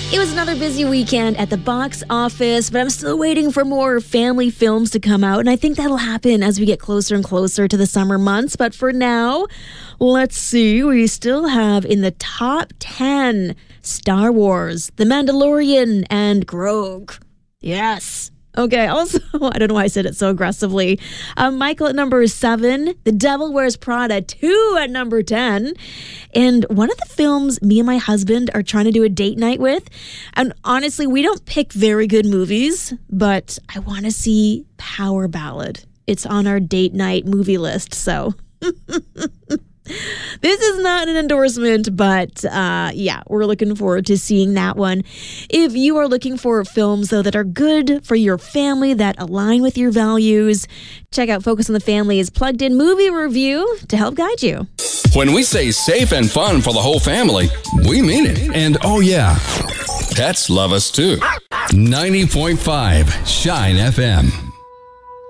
It was another busy weekend at the box office, but I'm still waiting for more family films to come out, and I think that'll happen as we get closer and closer to the summer months. But for now, let's see. We still have in the top 10 Star Wars, The Mandalorian, and Grogu. Yes. Okay, also, I don't know why I said it so aggressively. Michael at number 7, The Devil Wears Prada 2 at number 10. And one of the films me and my husband are trying to do a date night with. And honestly, we don't pick very good movies, but I want to see Power Ballad. It's on our date night movie list, so... This is not an endorsement, but yeah, we're looking forward to seeing that one. If you are looking for films, though, that are good for your family, that align with your values, check out Focus on the Family's Plugged In Movie Review to help guide you. When we say safe and fun for the whole family, we mean it. And oh yeah, pets love us too. 90.5 Shine FM.